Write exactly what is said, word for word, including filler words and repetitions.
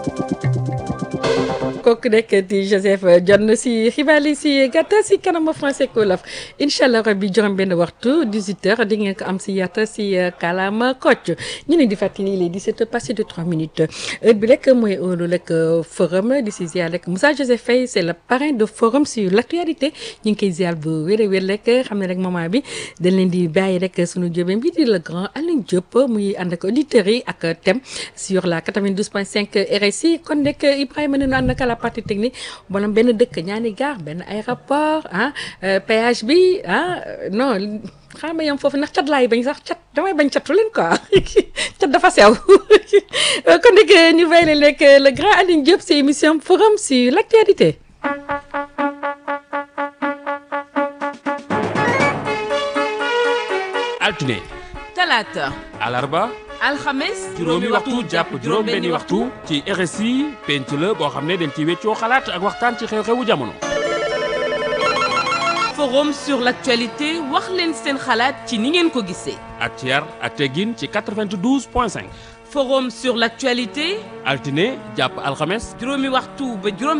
kooku nekk di Joseph Dione si xibaar yi si gàttal si kanam français ak wolof incha allah rabi juróom benn waxtu dix-huit heures di ngeen ko am si yaata si kàllaama Kocc ñu ne di fàttali les dix-sept heures passées de trois minutes heure bi rek mooy heure rek forum di si ziar rek Moussa Joseph Faye c'est le parrain de forum sur l'actualité ñu ngi koy ziar bu wér a wér rek xam ne rek moment bi dañ leen di bàyyi rek sunu jóbeen bi di le grand Alioune Diop muy ànd ak auditeurs yi ak thème sur la quatre-vingt-douze point cinq R S I kon rek Ibrahima nañu ànd ak la partie technique bonam benn dëkk ñaani gaar benn aéroport ah péage bi ah non xam nga yam foofu ndax cat laay bañ sax cat damay bañ catu leen quoi cat dafa sew kon nag ñu fay leen rek le grand Alioune Diop c'est émission forum sur l'actualité. altine talaata alarba alxames juróomi waxtu jàpp juróom benni waxtu ci R S I penc la boo xam ne dañ ci weccoo xalaat ak waxtaan ci xew-xewu jamono. forum sur l'actualité wax leen seen xalaat ci ni ngeen ko gisee. ak ci yar ak teggin ci quatre-vingt-douze point cinq. forum sur l'actualité altine jàpp alxames juróomi waxtu ba juróom